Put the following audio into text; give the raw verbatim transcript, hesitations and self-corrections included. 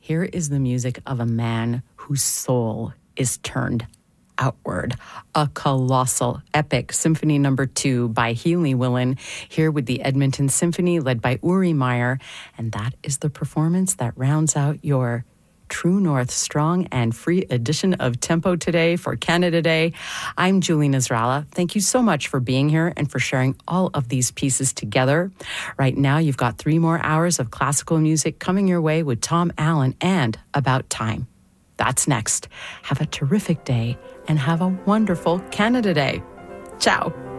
Here is the music of a man whose soul is turned outward. A colossal epic symphony number two by Healy Willen, here with the Edmonton Symphony led by Uri Meyer. And that is the performance that rounds out your True North strong and free edition of Tempo Today for Canada Day. I'm Julie Nasrallah. Thank you so much for being here and for sharing all of these pieces together. Right now, you've got three more hours of classical music coming your way with Tom Allen and About Time. That's next. Have a terrific day and have a wonderful Canada Day. Ciao.